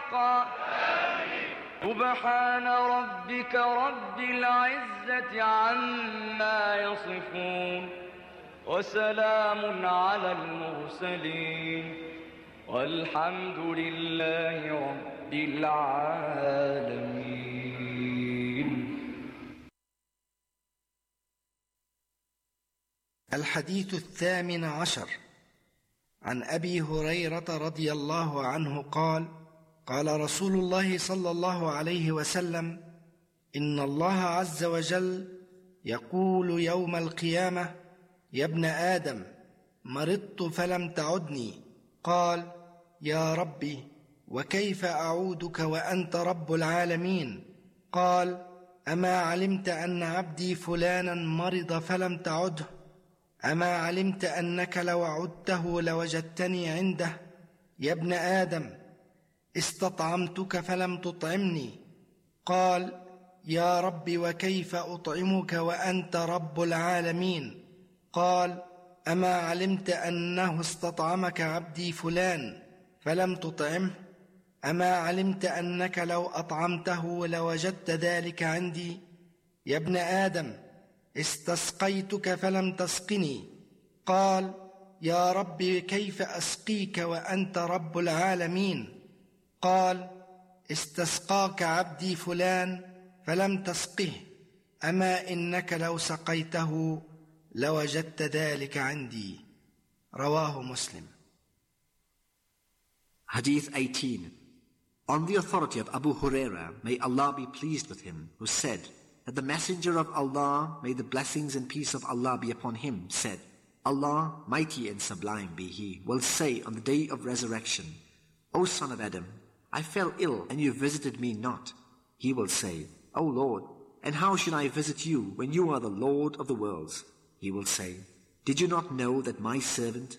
حقا. سبحان ربك رب العزة عما يصفون وسلام على المرسلين والحمد لله رب العالمين. الحديث 18 عن أبي هريرة رضي الله عنه قال: قال رسول الله صلى الله عليه وسلم: إن الله عز وجل يقول يوم القيامة: يا ابن آدم، مرضت فلم تعدني. قال: يا ربي، وكيف أعودك وأنت رب العالمين؟ قال: أما علمت أن عبدي فلانا مرض فلم تعده؟ أما علمت أنك لو عدته لوجدتني عنده؟ يا ابن آدم، استطعمتك فلم تطعمني. قال: يا رب، وكيف أطعمك وأنت رب العالمين؟ قال: أما علمت أنه استطعمك عبدي فلان فلم تطعمه؟ أما علمت أنك لو أطعمته لوجدت ذلك عندي؟ يا ابن آدم، استسقيتك فلم تسقني. قال: يا رب، كيف أسقيك وأنت رب العالمين؟ قال: استسقاك عبدي فلان فلم تسقه، أما إنك لو سقيته لوجدت ذلك عندي. رواه مسلم. Hadith 18. On the authority of Abu Huraira, may Allah be pleased with him, who said that the Messenger of Allah, may the blessings and peace of Allah be upon him, said, Allah, mighty and sublime be He, will say on the day of resurrection, O son of Adam, I fell ill and you visited me not. He will say, O Lord, and how should I visit you when you are the Lord of the worlds? He will say, did you not know that my servant